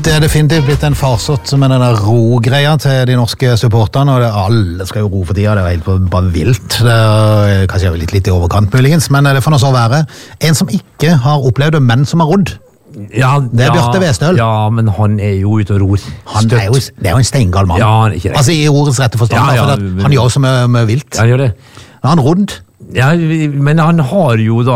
Det definitivt blitt en farsott med den der ro-greia til de norske supporterne, og alle skal jo ro for tida, det helt bare vilt. Det er kanskje litt i overkant muligens, men det får nå så være. En som ikke har opplevd det, men som har rodd. Ja, det er Bjarte Westøl. Ja, men han er jo ute og ror. Det er jo en steingal mann. Ja, han er ikke det. Altså i ordets rette forstand, han gjør så mye vilt. Han gjør det. Han har rodd. Ja, men han har jo da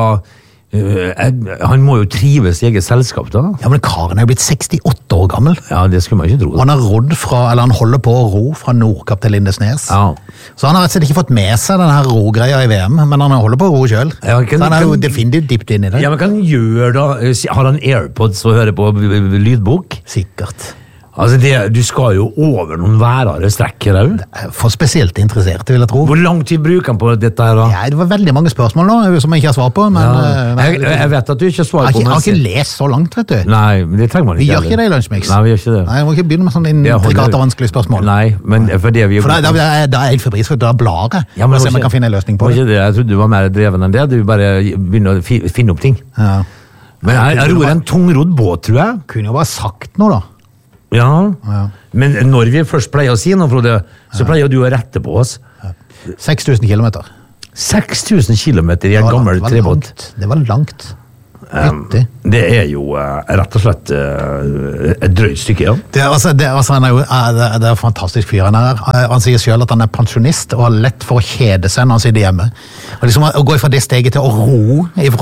han må jo trives i eget selskap da. Ja, men Karen er jo blitt 68 år gammel. Ja, det skulle man ikke tro. Han har rodd han holder på å ro fra Nordkapp til Lindesnes. Ja. Så han har rett og slett ikke fått med seg denne her ro-greia i VM, men han holder på å ro selv. Ja, så han er jo definitivt dypt inn i det. Ja, men hva han gjør da? Har han AirPods og hører på lydbok? Sikkert. Altså, du skal jo over noen værere strekk her. For spesielt interesserte, vil jeg tro. Hvor lang tid bruker han på dette her da? Ja, det var veldig mange spørsmål nå, som jeg ikke har svar på, men... Ja. Jeg vet at du ikke har svar på... Jeg har ikke lest så langt, vet du. Nei, men det trenger man ikke. Vi gjør ikke det i Lunsjmix. Nei, vi gjør ikke det. Nei, vi må ikke begynne med sånne intrikate vanskelige spørsmål. Nei, men for det vi... For da er jeg helt febris, for da blar jeg. Ja, men se om jeg kan finne en løsning på det. Jeg trodde du var mer dreven enn det. Du bare begynner å finne opp ting. Ja. Men jeg ror en tungrodd båt, tror jeg. Kunne jo bare sagt noe, da. Ja, men når vi først pleier å si noe, Frode, så pleier du å rette på oss. 6000 kilometer. 6000 kilometer i en gammel trebåt. Det var langt. Det er jo rett og slett et drøyt stykke, ja. Det er en fantastisk fyr han er. Han sier selv at han er pensjonist og har lett for å kjede seg når han sitter hjemme. Og liksom å gå fra det steget til å ro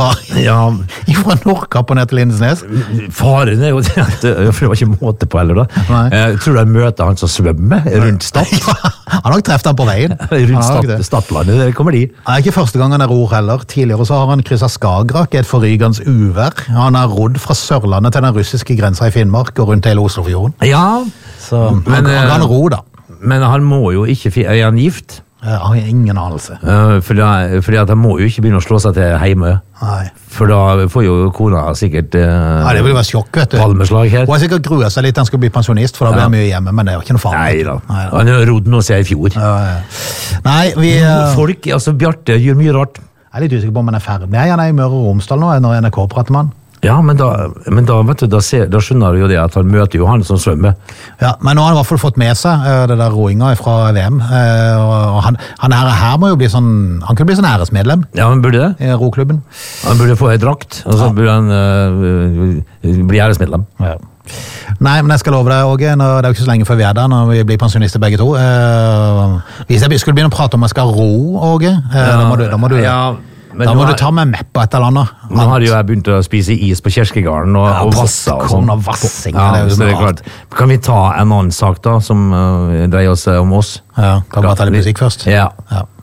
ifra Nordkapp og ned til Lindesnes. Faren er jo det at det var ikke måte på heller da. Jeg tror jeg møter han som svømmer rundt Stad. Han har nok treffet han på veien. Rundt Stadlandet, det kommer de. Det er ikke første gang han er ror heller. Tidligere så har han krysset Skagerrak, et forrygende uvær. Han har rodd fra Sørlandet til den russiske grensa i Finnmark og rundt hele Oslofjorden. Ja, så han kan ro da. Men han må jo ikke... Er han gift? Jeg har ingen anelse. Fordi at han må jo ikke begynne å slå seg til hjemme. Nei. For da får jo kona sikkert det vil være sjokk, vet du. Palmeslag her. Hun har sikkert gruet seg litt, han skal bli pensjonist, for da blir han mye hjemme, men det er jo ikke noe farlig. Nei da. Han har rodd nå siden i fjor. Nei, vi... Folk, altså Bjarte gjør mye rart. Jeg er litt usikker på om han er ferdig. Nei, han er i Møre og Romsdal nå, når NRK prater med han. Ja, men da vet du, da skjønner du jo det at han møter jo han som svømmer. Ja, men nå har han i hvert fall fått med seg det der roinga fra VM. Og han her må jo bli sånn, han kunne bli sånn æresmedlem. Ja, han burde det. I roklubben. Han burde få en drakt, og så burde han bli æresmedlem. Ja. Nei, men jeg skal love deg, Åge, det er jo ikke så lenge før vi er der, når vi blir pensjonister begge to. Hvis jeg skulle begynne å prate om jeg skal ro, Åge, da må du ta meg med på et eller annet. Nå har jo jeg begynt å spise is på Kjerskegarden og vassa og sånn. Og vassing. Ja, så det er klart. Kan vi ta en annen sak da, som dreier oss om oss? Ja, kan vi bare ta litt musikk først? Ja.